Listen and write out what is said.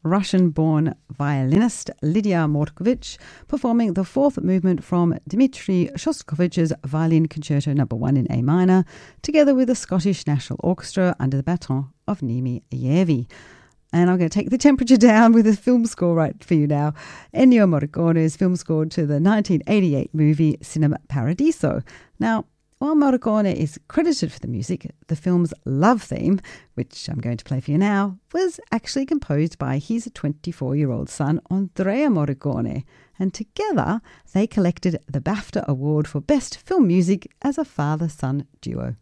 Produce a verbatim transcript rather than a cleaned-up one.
Russian-born violinist Lydia Mortkovich performing the fourth movement from Dmitri Shostakovich's Violin Concerto Number One in A minor, together with the Scottish National Orchestra under the baton of Nimi Yevi. And I'm going to take the temperature down with a film score right for you now. Ennio Morricone's film score to the nineteen eighty-eight movie Cinema Paradiso. Now, while Morricone is credited for the music, the film's love theme, which I'm going to play for you now, was actually composed by his twenty-four-year-old son, Andrea Morricone. And together, they collected the BAFTA Award for Best Film Music as a father-son duo.